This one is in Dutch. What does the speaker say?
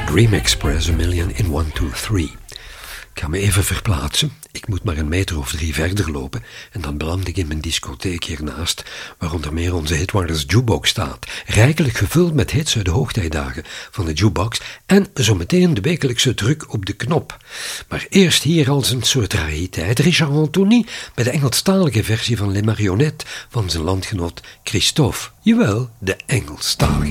Dream Express, A Million in 1, 2, 3. Ik ga me even verplaatsen. Ik moet maar een meter of 3 verder lopen en dan beland ik in mijn discotheek hiernaast, waar onder meer onze Hitwarders Jukebox staat, rijkelijk gevuld met hits uit de hoogtijdagen van de jukebox en zometeen de wekelijkse druk op de knop. Maar eerst hier als een soort rariteit Richard Anthony bij de Engelstalige versie van Les Marionnettes van zijn landgenoot Christophe. Jawel, de Engelstalige.